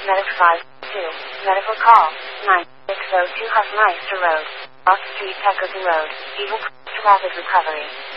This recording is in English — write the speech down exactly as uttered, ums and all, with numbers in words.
Medical five two. Medical call. nine six zero two Hofmeister Road. Off Street, Peckerton Road. Eagle Rapid Recovery.